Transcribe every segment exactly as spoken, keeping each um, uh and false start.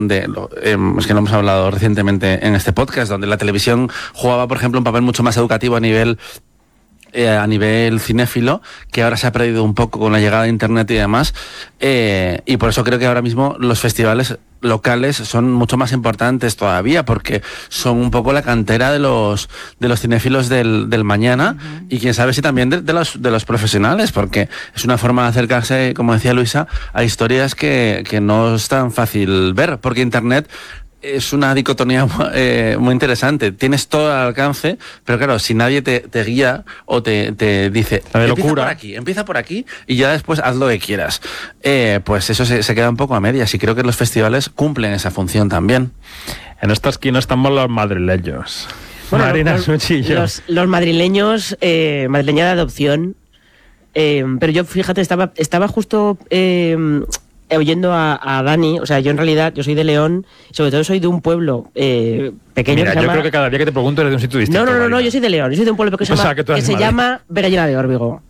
de lo, eh, es que lo hemos hablado recientemente en este podcast, donde la televisión jugaba, por ejemplo, un papel mucho más educativo a nivel eh, a nivel cinéfilo, que ahora se ha perdido un poco con la llegada de internet y demás, eh, y por eso creo que ahora mismo los festivales locales son mucho más importantes todavía, porque son un poco la cantera de los de los cinéfilos del, del mañana, uh-huh. y quién sabe si también de, de los de los profesionales, porque es una forma de acercarse, como decía Luisa, a historias que, que no es tan fácil ver, porque internet es una dicotomía eh, muy interesante. Tienes todo al alcance, pero claro, si nadie te, te guía o te, te dice, la de empieza locura. por aquí, empieza por aquí y ya después haz lo que quieras, eh, pues eso se, se queda un poco a medias, y creo que los festivales cumplen esa función también. En esta esquina estamos los madrileños. Bueno, Marina los, Suchillo. Los, los madrileños, eh, madrileña de adopción, eh, pero yo, fíjate, estaba, estaba justo... Eh, oyendo a, a Dani, o sea, yo en realidad, yo soy de León, sobre todo soy de un pueblo eh, pequeño. Mira, que se yo llama... creo que cada día que te pregunto eres de un sitio distinto. No, no, no, Marina. no, yo soy de León, yo soy de un pueblo que se llama, que, que se llama Verallana de Órbigo.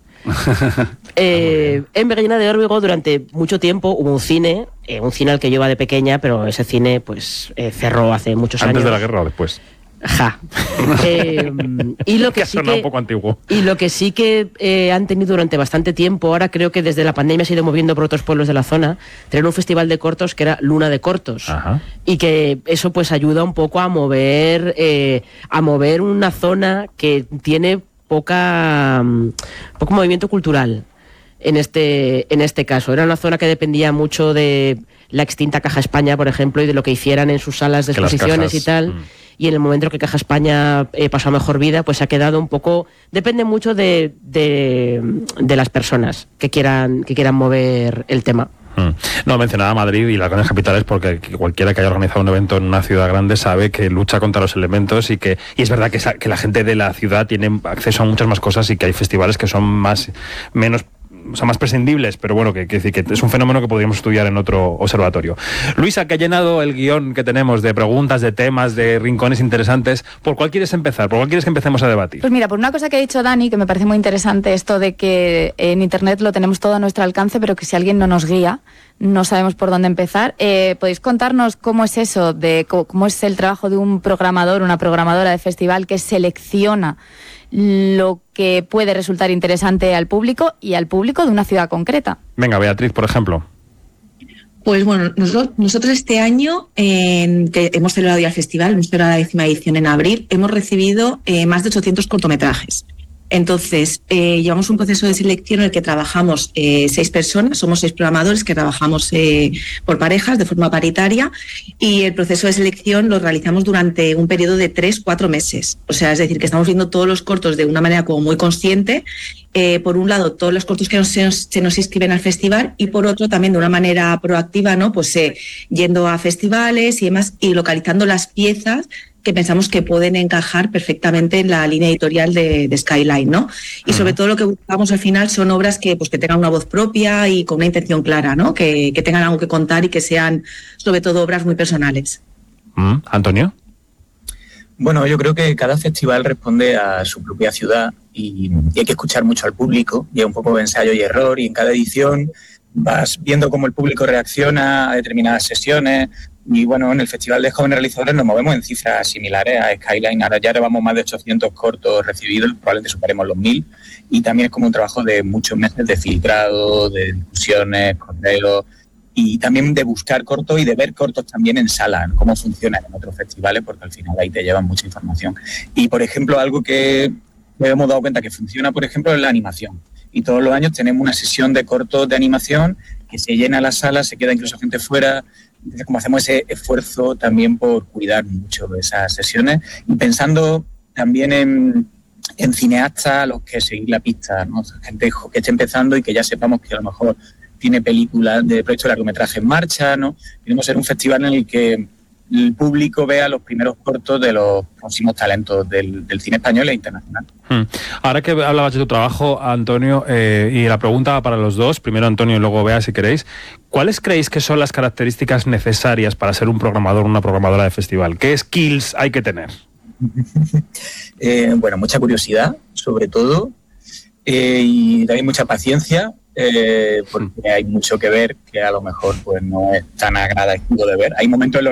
eh, en Verallana de Órbigo durante mucho tiempo hubo un cine, eh, un cine al que yo iba de pequeña, pero ese cine pues eh, cerró hace muchos Antes años. de la guerra o después. Ja. eh, y lo que sí que un poco antiguo. y lo que sí que eh, han tenido durante bastante tiempo, ahora creo que desde la pandemia se ha ido moviendo por otros pueblos de la zona, tener un festival de cortos que era Luna de Cortos. Ajá. Y que eso pues ayuda un poco a mover eh, a mover una zona que tiene poca poco movimiento cultural. En este, en este caso, era una zona que dependía mucho de la extinta Caja España, por ejemplo, y de lo que hicieran en sus salas de exposiciones y tal. Mm. Y en el momento que Caja España eh, pasó a mejor vida, pues se ha quedado un poco... Depende mucho de, de, de las personas que quieran, que quieran mover el tema. Mm. No, mencionaba Madrid y las grandes capitales porque cualquiera que haya organizado un evento en una ciudad grande sabe que lucha contra los elementos y que y es verdad que, esa, que la gente de la ciudad tiene acceso a muchas más cosas y que hay festivales que son más menos... o sea, más prescindibles, pero bueno, que, que, que es un fenómeno que podríamos estudiar en otro observatorio. Luisa, que ha llenado el guión que tenemos de preguntas, de temas, de rincones interesantes, ¿por cuál quieres empezar? ¿Por cuál quieres que empecemos a debatir? Pues mira, por una cosa que ha dicho Dani, que me parece muy interesante, esto de que en Internet lo tenemos todo a nuestro alcance, pero que si alguien no nos guía, no sabemos por dónde empezar. Eh, ¿Podéis contarnos cómo es eso, de cómo, cómo es el trabajo de un programador, una programadora de festival que selecciona lo que puede resultar interesante al público y al público de una ciudad concreta? Venga, Beatriz, por ejemplo. Pues bueno, nosotros, nosotros este año, eh, que hemos celebrado ya el festival, hemos celebrado la décima edición en abril, hemos recibido eh, más de ochocientos cortometrajes. Entonces, eh, llevamos un proceso de selección en el que trabajamos eh, seis personas, somos seis programadores que trabajamos eh, por parejas de forma paritaria, y el proceso de selección lo realizamos durante un periodo de tres, cuatro meses. O sea, es decir, que estamos viendo todos los cortos de una manera como muy consciente. Eh, por un lado, todos los cortos que nos, se, nos, se nos inscriben al festival, y por otro también de una manera proactiva, ¿no? Pues eh, yendo a festivales y demás y localizando las piezas que pensamos que pueden encajar perfectamente en la línea editorial de, de Skyline, ¿no? Y sobre todo lo que buscamos al final son obras que, pues, que tengan una voz propia y con una intención clara, ¿no? Que, que tengan algo que contar y que sean, sobre todo, obras muy personales. Mm, ¿Antonio? Bueno, yo creo que cada festival responde a su propia ciudad y, y hay que escuchar mucho al público, y es un poco de ensayo y error, y en cada edición vas viendo cómo el público reacciona a determinadas sesiones. Y bueno, en el Festival de Jóvenes Realizadores nos movemos en cifras similares a Skyline. Ahora ya llevamos más de ochocientos cortos recibidos, probablemente superemos los mil. Y también es como un trabajo de muchos meses de filtrado, de discusiones, correos, y también de buscar cortos y de ver cortos también en sala, cómo funcionan en otros festivales, porque al final ahí te llevan mucha información. Y, por ejemplo, algo que nos hemos dado cuenta que funciona, por ejemplo, es la animación. Y todos los años tenemos una sesión de cortos de animación que se llena la sala, se queda incluso gente fuera. Entonces, como hacemos ese esfuerzo también por cuidar mucho de esas sesiones y pensando también en, en cineastas a los que seguir la pista, ¿no? Gente que esté empezando y que ya sepamos que a lo mejor tiene películas de proyectos de largometraje en marcha, ¿no? Queremos ser un festival en el que el público vea los primeros cortos de los próximos talentos del, del cine español e internacional. Hmm. Ahora que hablabas de tu trabajo, Antonio, eh, y la pregunta va para los dos, primero Antonio y luego Bea, si queréis, ¿cuáles creéis que son las características necesarias para ser un programador o una programadora de festival? ¿Qué skills hay que tener? eh, bueno, mucha curiosidad, sobre todo, eh, y también mucha paciencia, eh, porque hay mucho que ver que a lo mejor pues no es tan agradecido de ver. Hay momentos en los